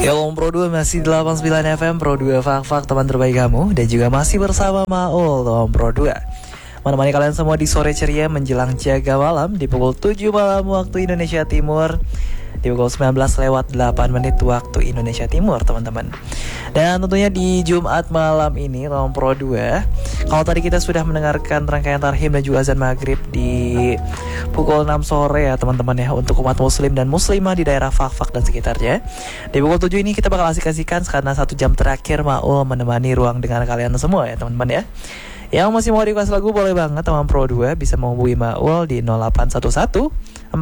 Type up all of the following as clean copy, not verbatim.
Ya Om Pro 2 masih 89 FM Pro 2 Fak-Fak teman terbaik kamu. Dan juga masih bersama Maul Om Pro 2 menemani kalian semua di sore ceria menjelang jaga malam. Di pukul 7 malam waktu Indonesia Timur, di pukul 19:08 waktu Indonesia Timur teman-teman. Dan tentunya di Jumat malam ini Om Pro 2, kalau tadi kita sudah mendengarkan rangkaian tarhim dan juga azan maghrib di pukul 6 sore ya teman-teman ya, untuk umat muslim dan muslimah di daerah Fak-Fak dan sekitarnya. Di pukul 7 ini kita bakal asik-asikan karena 1 jam terakhir Maul menemani ruang dengar kalian semua ya teman-teman ya. Yang masih mau request lagu boleh banget teman Pro 2 bisa menghubungi Maul di 0811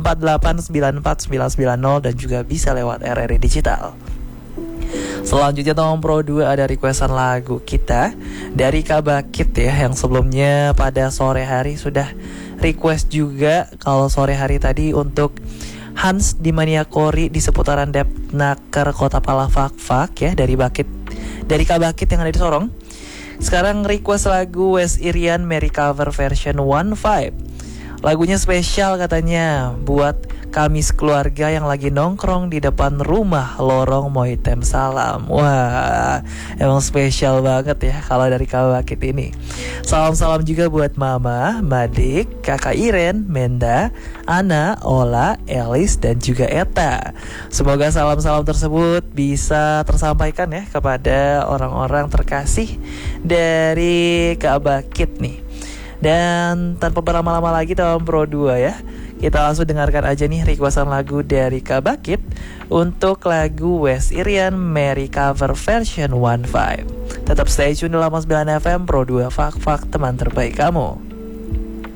4894990 dan juga bisa lewat RRI Digital. Selanjutnya teman Pro 2 ada requestan lagu kita dari Kabakit ya, yang sebelumnya pada sore hari sudah request juga kalau sore hari tadi untuk Hans di Maniakori di seputaran Depnaker Kota Pala Fak-Fak ya, dari Kabakit yang ada di Sorong. Sekarang request lagu Wes Irian Mary Cover version 1-5. Lagunya spesial katanya buat kami sekeluarga yang lagi nongkrong di depan rumah lorong Moitem Salam. Wah, emang spesial banget ya kalau dari Kabakit ini. Salam-salam juga buat Mama, Madik, Kakak Iren, Menda, Ana, Ola, Elis, dan juga Eta. Semoga salam-salam tersebut bisa tersampaikan ya kepada orang-orang terkasih dari Kabakit nih. Dan tanpa berlama-lama lagi tahun Pro 2 ya, kita langsung dengarkan aja nih requestan lagu dari Kabakit untuk lagu Wes Irian Mary Cover version 1-5. Tetap stay tune di 89 FM Pro 2 Fak-Fak teman terbaik kamu.